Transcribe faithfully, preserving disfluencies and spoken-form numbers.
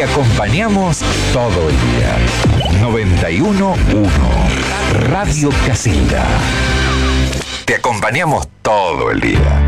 acompañamos todo el día. noventa y uno punto uno Radio Casilda. Te acompañamos todo el día.